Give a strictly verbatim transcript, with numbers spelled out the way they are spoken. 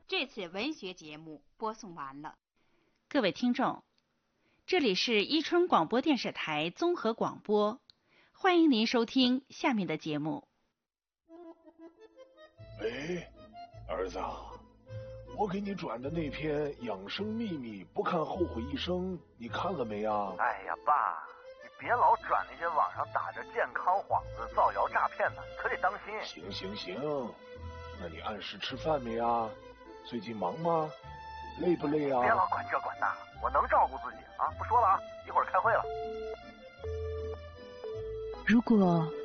这次文学节目播送完了。 各位听众，这里是伊春广播电视台综合广播，欢迎您收听下面的节目。 哎，儿子，我给你转的那篇《养生秘密不看后悔一生》，你看了没啊？ 哎呀，爸，你别老转那些网上打着健康幌子造谣诈骗的，可得当心。 行行行，那你按时吃饭没啊？最近忙吗？累不累啊？ 别老管这管那，我能照顾自己啊！不说了啊，一会儿开会了。 如果